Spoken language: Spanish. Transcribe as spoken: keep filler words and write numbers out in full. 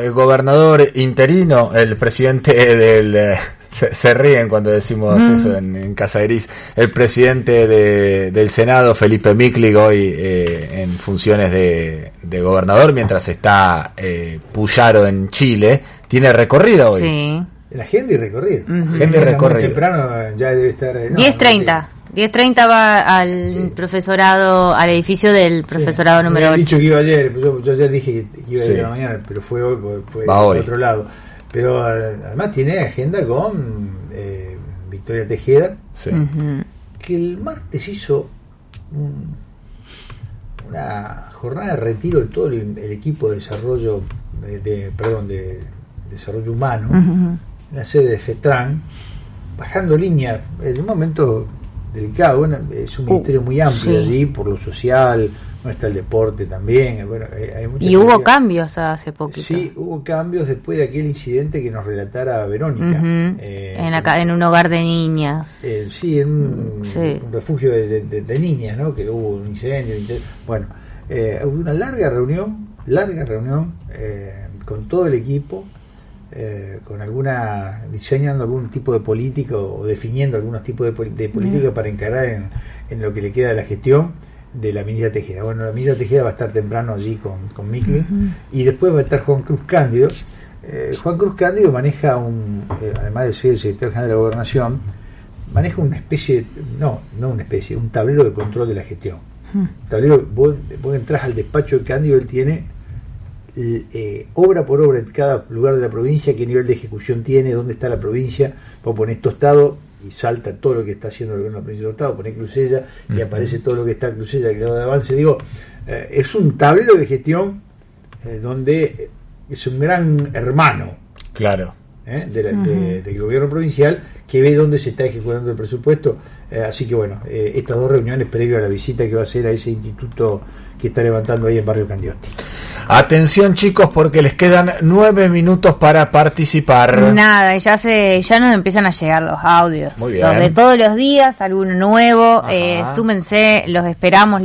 eh, gobernador interino, el presidente del... Eh, se, se ríen cuando decimos mm. eso en, en Casa Gris. El presidente de, del Senado, Felipe Miklig, hoy eh, en funciones de, de gobernador, mientras está eh, Puyaro en Chile, tiene recorrido hoy. Sí. La agenda y recorrido. Uh-huh. Agenda y recorrido. Temprano ya debe estar... No, diez treinta. diez treinta va al sí. profesorado, al edificio del profesorado sí. número ocho. Me dicho que iba ayer, yo, yo ayer dije que iba sí. a ir a la mañana, pero fue hoy, fue va al hoy. otro lado. Pero además tiene agenda con eh, Victoria Tejeda, sí. uh-huh. que el martes hizo un, una jornada de retiro de todo el, el equipo de desarrollo, de, de perdón, de desarrollo humano, uh-huh. en la sede de FETRAN, bajando línea, en un momento delicado. Bueno, es un ministerio muy amplio sí. allí, por lo social, no está el deporte también. Bueno, hay mucha y hubo cambios hace poquito. Sí, hubo cambios después de aquel incidente que nos relatara Verónica. Uh-huh. Eh, en, acá, en un hogar de niñas. Eh, sí, en un, sí. un refugio de, de, de niñas, ¿no? Que hubo un incendio. Bueno, eh, hubo una larga reunión, larga reunión eh, con todo el equipo. Eh, con alguna diseñando algún tipo de política o definiendo algunos tipos de, de política mm. para encarar en, en lo que le queda de la gestión de la ministra Tejeda. Bueno, la ministra Tejeda va a estar temprano allí con, con Miklig mm-hmm. y después va a estar Juan Cruz Cándido. Eh, Juan Cruz Cándido maneja un, eh, además de ser el secretario general de la Gobernación, maneja una especie, no, no una especie, un tablero de control de la gestión. Mm. Tablero, vos, vos entras al despacho de Cándido, él tiene Eh, obra por obra en cada lugar de la provincia, qué nivel de ejecución tiene, dónde está la provincia. Vos ponés Tostado y salta todo lo que está haciendo el gobierno de la provincia de Tostado, ponés Clusella y uh-huh. aparece todo lo que está Clusella, que de avance. Digo, eh, es un tablero de gestión eh, donde es un gran hermano, claro, eh, de la, uh-huh. de, del gobierno provincial, que ve dónde se está ejecutando el presupuesto. Eh, así que bueno, eh, estas dos reuniones previo a la visita que va a hacer a ese instituto que está levantando ahí en Barrio Candioti. Atención, chicos, porque les quedan nueve minutos para participar. Nada, ya se, ya nos empiezan a llegar los audios. Muy bien. Los de todos los días, alguno nuevo. Eh, súmense, los esperamos.